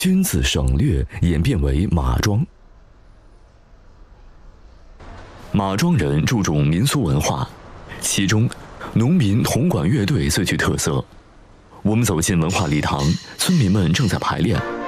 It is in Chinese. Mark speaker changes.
Speaker 1: 君子省略演变为马庄。马庄人注重民俗文化，其中农民铜管乐队最具特色。我们走进文化礼堂，村民们正在排练。